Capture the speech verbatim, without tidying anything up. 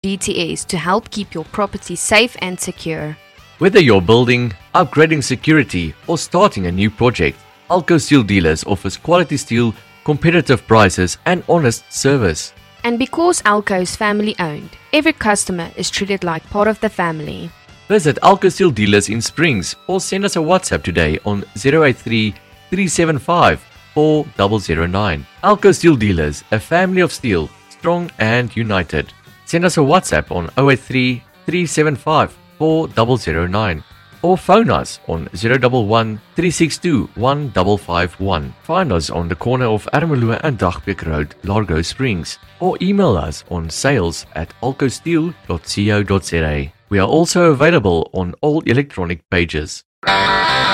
D T S to help keep your property safe and secure. Whether you're building, upgrading security, or starting a new project, Alco Steel Dealers offers quality steel, competitive prices, and honest service. And because Alco is family owned, every customer is treated like part of the family. Visit Alco Steel Dealers in Springs or send us a WhatsApp today on zero eight three, three seven five, four zero zero nine. Alco Steel Dealers, a family of steel, strong and united. Send us a WhatsApp on zero eight three, three seven five, four zero zero nine or phone us on zero one one, three six two, one five five one. Find us on the corner of Ermelo and Dagbeek Road, Largo Springs, or email us on sales at alcosteel dot co dot za. We are also available on all electronic pages.